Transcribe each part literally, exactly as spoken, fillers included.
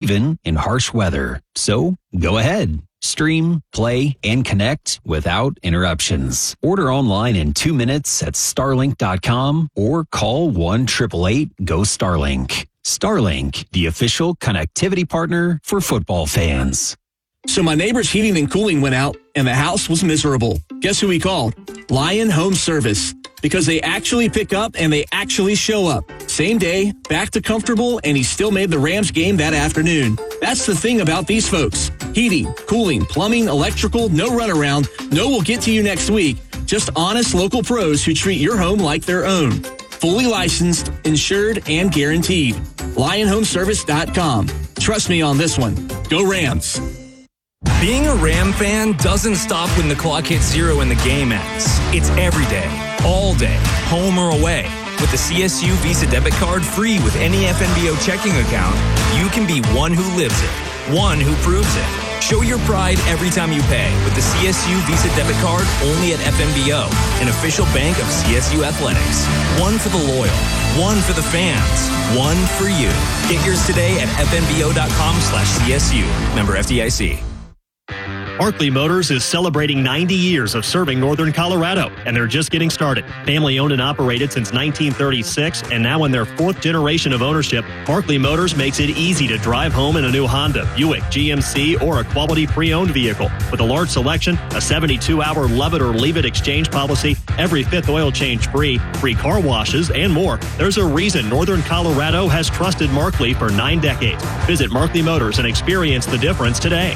even in harsh weather. So go ahead. Stream, play, and connect without interruptions. Order online in two minutes at starlink dot com or call one eight eight eight, G O, Starlink. Starlink, the official connectivity partner for football fans. So my neighbor's heating and cooling went out, and the house was miserable. Guess who we called? Lion Home Service. Because they actually pick up and they actually show up. Same day, back to comfortable, and he still made the Rams game that afternoon. That's the thing about these folks. Heating, cooling, plumbing, electrical, no runaround, no we'll get to you next week. Just honest local pros who treat your home like their own. Fully licensed, insured, and guaranteed. lion home service dot com. Trust me on this one. Go Rams. Being a Ram fan doesn't stop when the clock hits zero and the game ends. It's every day, all day, home or away. With the C S U Visa debit card free with any F N B O checking account, you can be one who lives it, one who proves it. Show your pride every time you pay with the C S U Visa debit card only at F N B O, an official bank of C S U Athletics. One for the loyal, one for the fans, one for you. Get yours today at F N B O dot com slash C S U. Member F D I C. Markley Motors is celebrating ninety years of serving Northern Colorado, and they're just getting started. Family owned and operated since nineteen thirty-six, and now in their fourth generation of ownership, Markley Motors makes it easy to drive home in a new Honda, Buick, G M C, or a quality pre-owned vehicle. With a large selection, a seventy-two hour love it or leave it exchange policy, every fifth oil change free, free car washes, and more, there's a reason Northern Colorado has trusted Markley for nine decades. Visit Markley Motors and experience the difference today.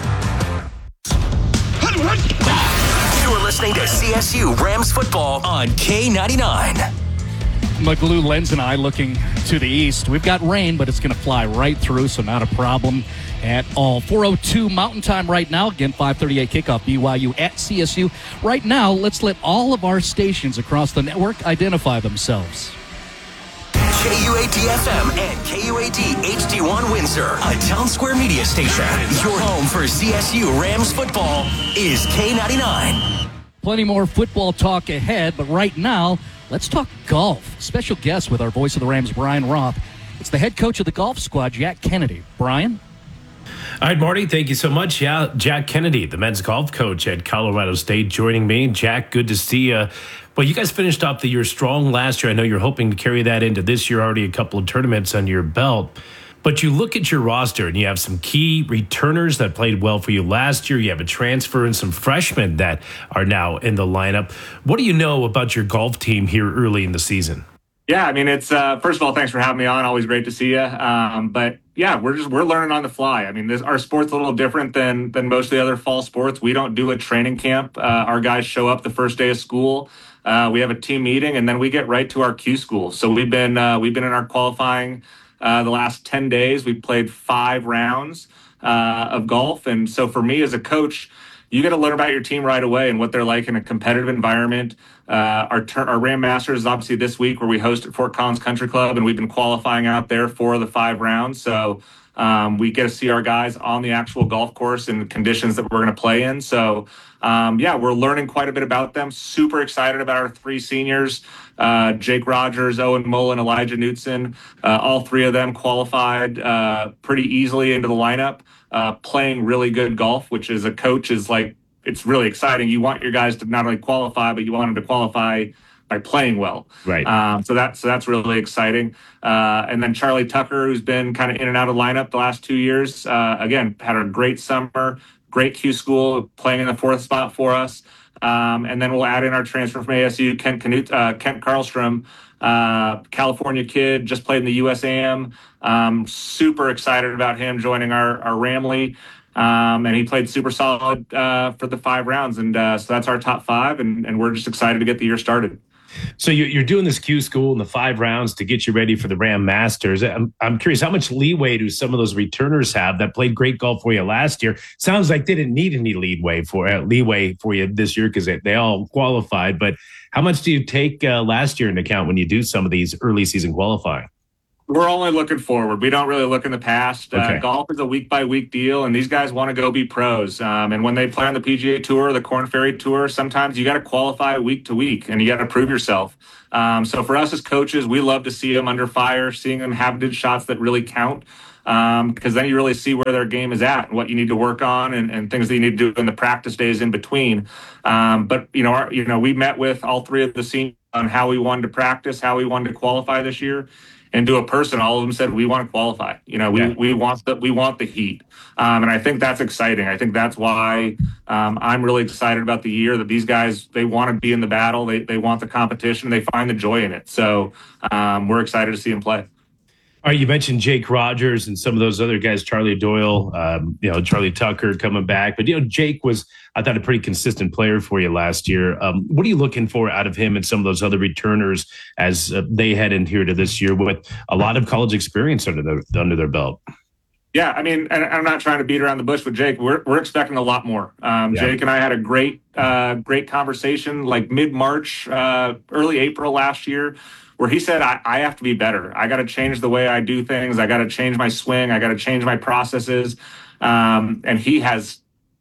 You're listening to C S U Rams football on K ninety-nine. Maglue, Lenz, and I looking to the east. We've got rain, but it's going to fly right through, so not a problem at all. four oh two Mountain Time right now. Again, five thirty-eight kickoff, B Y U at C S U. Right now, let's let all of our stations across the network identify themselves. K U A D F M and K U A D H D one Windsor, a Town Square media station. Your home for C S U Rams football is K ninety-nine. Plenty more football talk ahead, but right now, let's talk golf. Special guest with our voice of the Rams, Brian Roth. It's the head coach of the golf squad, Jack Kennedy. Brian? All right, Marty, thank you so much. Yeah, Jack Kennedy, the men's golf coach at Colorado State, joining me. Jack, good to see you. Well, you guys finished off the year strong last year. I know you're hoping to carry that into this year, already a couple of tournaments under your belt. But you look at your roster and you have some key returners that played well for you last year. You have a transfer and some freshmen that are now in the lineup. What do you know about your golf team here early in the season? Yeah, I mean, it's uh, first of all, thanks for having me on. Always great to see you. Um, but yeah, we're just we're learning on the fly. I mean, this our sport's a little different than than most of the other fall sports. We don't do a training camp. Uh, our guys show up the first day of school. Uh, we have a team meeting, and then we get right to our Q school. So we've been uh, we've been in our qualifying uh, the last ten days. We've played five rounds uh, of golf, and so for me as a coach, you got to learn about your team right away and what they're like in a competitive environment. Uh, our ter- our Ram Masters is obviously this week where we host at Fort Collins Country Club, and we've been qualifying out there for the five rounds. So um, we get to see our guys on the actual golf course in the conditions that we're going to play in. So um, yeah, we're learning quite a bit about them. Super excited about our three seniors, uh, Jake Rogers, Owen Mullen, Elijah Knutson. Uh, all three of them qualified uh, pretty easily into the lineup, uh, playing really good golf, which as a coach is like, it's really exciting. You want your guys to not only qualify, but you want them to qualify by playing well. Right. Um, so that's so that's really exciting. Uh, and then Charlie Tucker, who's been kind of in and out of lineup the last two years, uh, again had a great summer, great Q school, playing in the fourth spot for us. Um, and then we'll add in our transfer from A S U, Kent Canute, uh, Kent Karlstrom, uh, California kid, just played in the U S A M. Um, super excited about him joining our our Ramley. Um, and he played super solid uh, for the five rounds. And uh, so that's our top five, and, and we're just excited to get the year started. So you're doing this Q school in the five rounds to get you ready for the Ram Masters. I'm, I'm curious, how much leeway do some of those returners have that played great golf for you last year? Sounds like they didn't need any leeway for uh, leeway for you this year because they, they all qualified. But how much do you take uh, last year into account when you do some of these early season qualifying? We're only looking forward. We don't really look in the past. Okay. Uh, golf is a week-by-week deal, and these guys want to go be pros. Um, and when they play on the P G A Tour, the Korn Ferry Tour, sometimes you got to qualify week to week, and you got to prove yourself. Um, so for us as coaches, we love to see them under fire, seeing them have good shots that really count. um, because then you really see where their game is at and what you need to work on and, and things that you need to do in the practice days in between. Um, but, you know, our, you know, we met with all three of the seniors on how we wanted to practice, how we wanted to qualify this year. And to a person, all of them said, we want to qualify. You know, we, yeah. we want the we want the heat. Um, and I think that's exciting. I think that's why um, I'm really excited about the year, that these guys, they want to be in the battle. They they want the competition. They find the joy in it. So um, we're excited to see them play. All right, you mentioned Jake Rogers and some of those other guys, Charlie Doyle, um, you know, Charlie Tucker coming back. But, you know, Jake was, I thought, a pretty consistent player for you last year. Um, what are you looking for out of him and some of those other returners as uh, they head in here to this year with a lot of college experience under their, under their belt? Yeah, I mean, and I'm not trying to beat around the bush with Jake. We're we're expecting a lot more. Um, yeah. Jake and I had a great, uh, great conversation like mid-March, uh, early April last year, where he said, I, I have to be better. I got to change the way I do things. I got to change my swing. I got to change my processes. Um, and he has,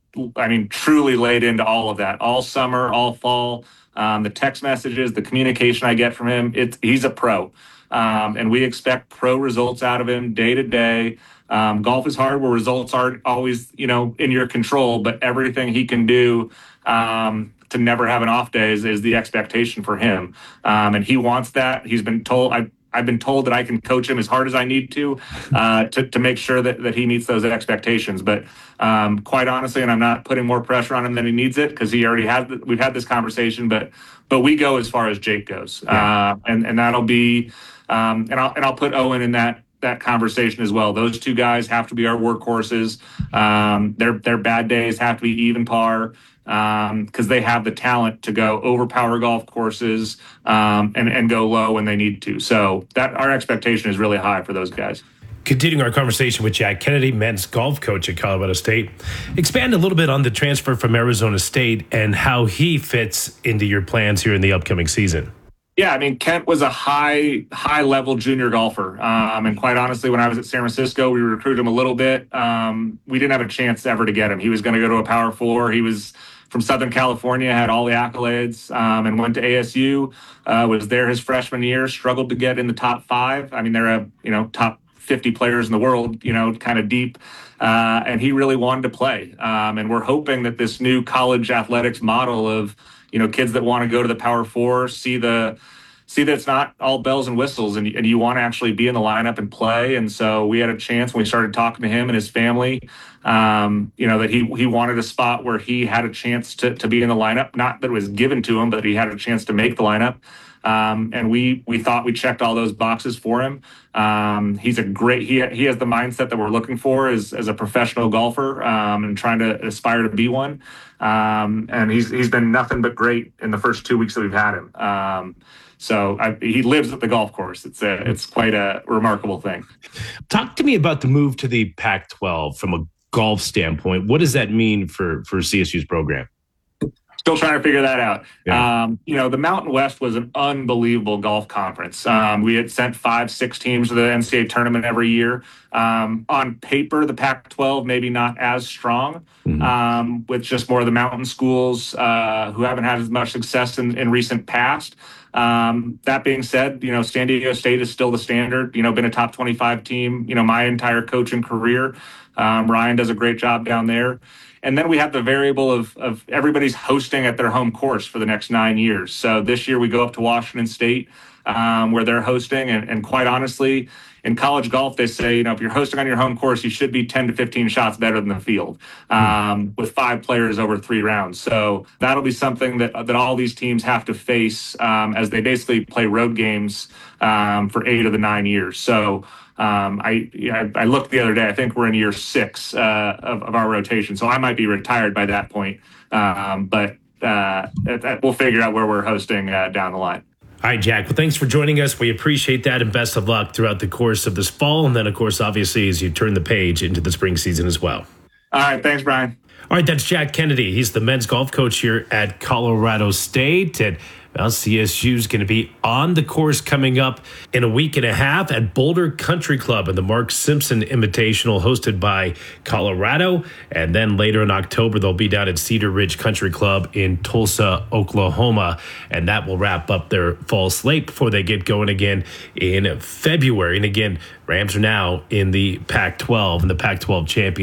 I mean, truly laid into all of that all summer, all fall. Um, the text messages, the communication I get from him, it's, he's a pro. Um, and we expect pro results out of him day to day. Um, golf is hard where results aren't always, you know, in your control, but everything he can do um, to never have an off day is, is the expectation for him. Um, and he wants that. He's been told, I, I've been told that I can coach him as hard as I need to, uh, to, to make sure that, that he meets those expectations. But um, quite honestly, and I'm not putting more pressure on him than he needs it, because he already had, we've had this conversation, but, but we go as far as Jake goes. Yeah. Uh, and, and that'll be, um, and I'll, and I'll put Owen in that, that conversation as well. Those two guys have to be our workhorses. Um, their, their bad days have to be even par, um, because they have the talent to go over power golf courses, um, and, and go low when they need to. So that our expectation is really high for those guys. Continuing our conversation with Jack Kennedy, men's golf coach at Colorado State. Expand a little bit on the transfer from Arizona State and how he fits into your plans here in the upcoming season. Yeah, I mean, Kent was a high, high-level junior golfer. Um, and quite honestly, when I was at San Francisco, we recruited him a little bit. Um, we didn't have a chance ever to get him. He was going to go to a Power Four. He was from Southern California, had all the accolades, um, and went to A S U, uh, was there his freshman year, struggled to get in the top five. I mean, they're a, you know, top fifty players in the world, you know, kind of deep. Uh, and he really wanted to play. Um, and we're hoping that this new college athletics model of, you know, kids that want to go to the Power Four, see the see that it's not all bells and whistles, and, and you want to actually be in the lineup and play. And so we had a chance when we started talking to him and his family, um, you know, that he he wanted a spot where he had a chance to to be in the lineup. Not that it was given to him, but that he had a chance to make the lineup. Um, and we we thought we checked all those boxes for him. Um, he's a great, he he has the mindset that we're looking for as, as a professional golfer, um, and trying to aspire to be one. Um, and he's he's been nothing but great in the first two weeks that we've had him. Um, so I, he lives at the golf course. It's a, it's quite a remarkable thing. Talk to me about the move to the Pac twelve from a golf standpoint. What does that mean for, for C S U's program? Still trying to figure that out. Yeah. Um, you know, the Mountain West was an unbelievable golf conference. Um, we had sent five, six teams to the N C double A tournament every year. Um, on paper, the Pac twelve maybe not as strong, mm-hmm. um, with just more of the mountain schools uh, who haven't had as much success in, in recent past. Um, that being said, you know, San Diego State is still the standard, you know, been a top twenty-five team, you know, my entire coaching career. Um, Ryan does a great job down there. And then we have the variable of, of everybody's hosting at their home course for the next nine years. So this year we go up to Washington State, um, where they're hosting. And, and quite honestly, in college golf, they say, you know, if you're hosting on your home course, you should be ten to fifteen shots better than the field, um, with five players over three rounds. So that'll be something that that all these teams have to face um, as they basically play road games um, for eight of the nine years. So Um, I, I I looked the other day. I think we're in year six uh, of, of our rotation, so I might be retired by that point. Um, but uh, we'll figure out where we're hosting uh, down the line. All right, Jack. Well, thanks for joining us. We appreciate that, and best of luck throughout the course of this fall, and then, of course, obviously, as you turn the page into the spring season as well. All right, thanks, Brian. All right, that's Jack Kennedy. He's the men's golf coach here at Colorado State. And Well, C S U is going to be on the course coming up in a week and a half at Boulder Country Club in the Mark Simpson Invitational hosted by Colorado. And then later in October, they'll be down at Cedar Ridge Country Club in Tulsa, Oklahoma. And that will wrap up their fall slate before they get going again in February. And again, Rams are now in the Pac twelve and the Pac twelve champion.